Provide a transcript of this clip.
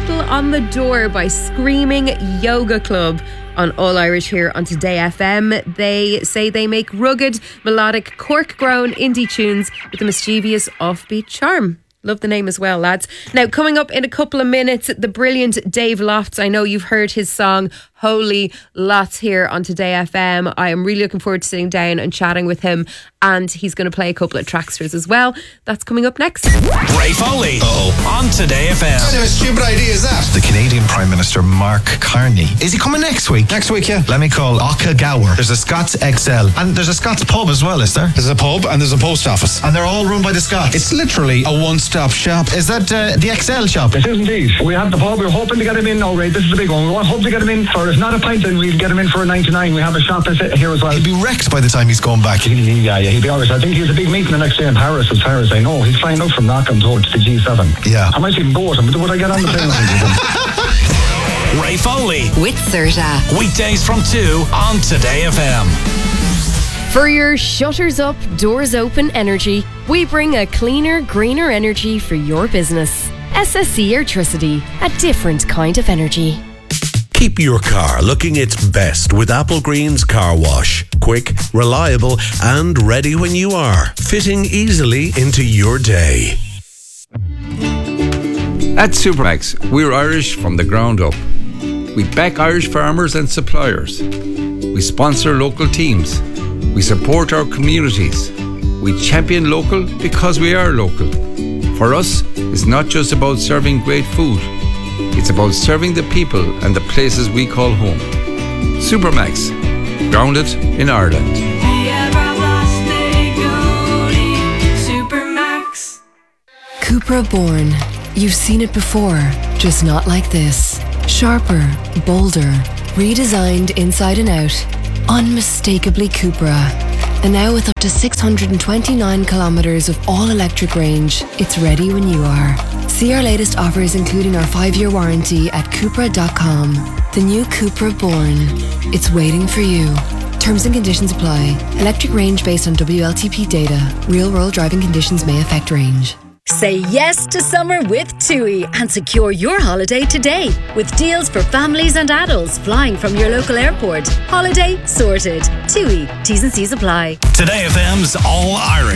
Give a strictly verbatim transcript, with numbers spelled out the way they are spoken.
Rattle on the Door by Screaming Yoga Club on All Irish here on Today F M. They say they make rugged, melodic, Cork-grown indie tunes with a mischievous, offbeat charm. Love the name as well, lads. Now, coming up in a couple of minutes, the brilliant Dave Lofts. I know you've heard his song Holy lots here on Today F M. I am really looking forward to sitting down and chatting with him, and he's going to play a couple of tracks for us as well. That's coming up next. Ray Foley Uh-oh. on Today F M. What kind of a stupid idea is that? The Canadian Prime Minister Mark Carney. Is he coming next week? Next week, yeah. Let me call Oka Gower. There's a Scots X L and there's a Scots pub as well, is there? There's a pub and there's a post office. And they're all run by the Scots. It's literally a one-stop shop. Is that uh, the X L shop? It is indeed. We have the pub. We're hoping to get him in now, Ray. This is a big one. We want hope to get him in for, if not a pint, then we'll get him in for a ninety-nine. We have a shop here as well. He'll be wrecked by the time he's going back. He, he, yeah, yeah, he'll be alright. I think he's a big meeting the next day in Paris, as far as I know. He's flying out from Knockholm to the G seven. Yeah. I might even go with him, but would I get on the plane with him? Ray Foley. With Serta. Weekdays from two on Today F M. For your shutters up, doors open energy, we bring a cleaner, greener energy for your business. S S C Airtricity, a different kind of energy. Keep your car looking its best with Apple Green's Car Wash. Quick, reliable, and ready when you are. Fitting easily into your day. At Supermax, we're Irish from the ground up. We back Irish farmers and suppliers. We sponsor local teams. We support our communities. We champion local because we are local. For us, it's not just about serving great food. It's about serving the people and the places we call home. Supermax, grounded in Ireland. Cupra Born. You've seen it before, just not like this. Sharper, bolder, redesigned inside and out. Unmistakably Cupra. And now with up to six hundred twenty-nine kilometres of all-electric range, it's ready when you are. See our latest offers including our five-year warranty at Cupra dot com. The new Cupra Born. It's waiting for you. Terms and conditions apply. Electric range based on W L T P data. Real-world driving conditions may affect range. Say yes to summer with TUI and secure your holiday today with deals for families and adults flying from your local airport. Holiday sorted. TUI. T's and C's apply. Today F M's All Irish.